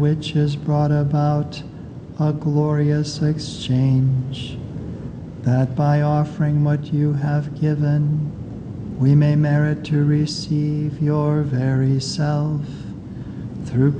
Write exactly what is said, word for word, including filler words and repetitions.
which has brought about a glorious exchange, that by offering what you have given, we may merit to receive your very self. Through